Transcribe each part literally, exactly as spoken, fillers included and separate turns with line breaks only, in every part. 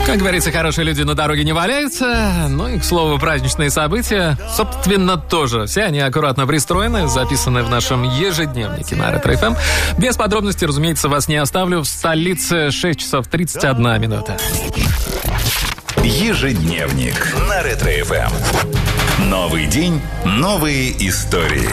Как говорится, хорошие люди на дороге не валяются. Ну и, к слову, праздничные события, собственно, тоже. Все они аккуратно пристроены, записаны в нашем ежедневнике на Ретро-эф эм. Без подробностей, разумеется, вас не оставлю. В столице шесть часов тридцать одна минута.
Ежедневник на Ретро-эф эм. Новый день, новые истории.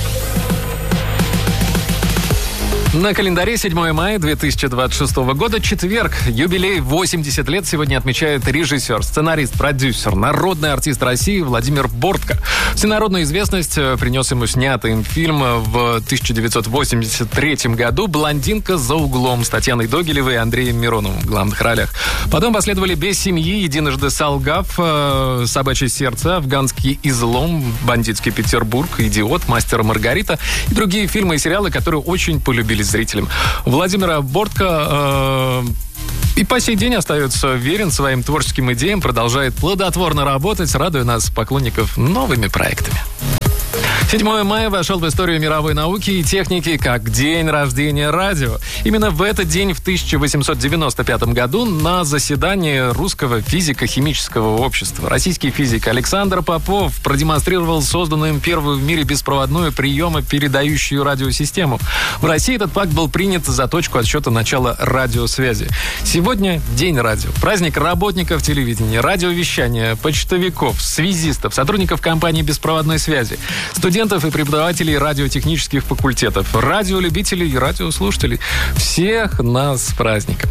На календаре седьмое мая две тысячи двадцать шестого года, четверг. Юбилей восемьдесят лет сегодня отмечает режиссер, сценарист, продюсер, народный артист России Владимир Бортко. Всенародную известность принес ему снятый им фильм в тысяча девятьсот восемьдесят третьем году «Блондинка за углом» с Татьяной Догилевой и Андреем Мироновым в главных ролях. Потом последовали «Без семьи», «Единожды солгав», «Собачье сердце», «Афганский излом», «Бандитский Петербург», «Идиот», «Мастер и Маргарита» и другие фильмы и сериалы, которые очень полюбились зрителям. Владимира Бортко э, и по сей день остается верен своим творческим идеям, продолжает плодотворно работать, радуя нас, поклонников, новыми проектами. седьмое мая вошел в историю мировой науки и техники как день рождения радио. Именно в этот день в тысяча восемьсот девяносто пятом году на заседании Русского физико-химического общества российский физик Александр Попов продемонстрировал созданную им первую в мире беспроводную приемо-передающую радиосистему. В России этот факт был принят за точку отсчета начала радиосвязи. Сегодня день радио. Праздник работников телевидения, радиовещания, почтовиков, связистов, сотрудников компании беспроводной связи, студентов и преподавателей радиотехнических факультетов, радиолюбителей и радиослушателей. Всех нас с праздником.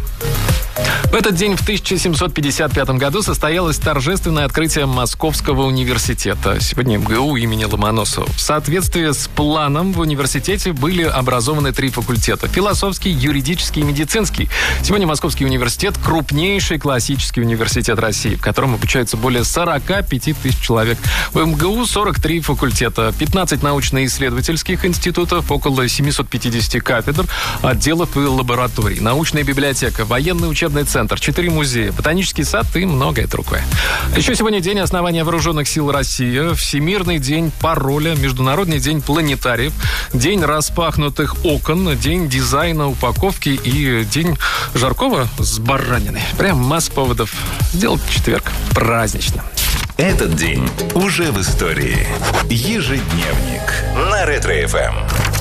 В этот день в тысяча семьсот пятьдесят пятом году состоялось торжественное открытие Московского университета, сегодня эм гэ у имени Ломоносова. В соответствии с планом в университете были образованы три факультета: философский, юридический и медицинский. Сегодня Московский университет – крупнейший классический университет России, в котором обучаются более сорок пять тысяч человек. В эм гэ у сорок три факультета, пятнадцать научно-исследовательских институтов, около семьсот пятьдесят кафедр, отделов и лабораторий, научная библиотека, военный учебный центр, четыре музея, ботанический сад и многое другое. Еще сегодня день основания Вооруженных сил России, Всемирный день пароля, Международный день планетариев, день распахнутых окон, день дизайна упаковки и день жаркого с бараниной. Прям масса поводов сделать четверг праздничным.
Этот день уже в истории. Ежедневник на Ретро-эф эм.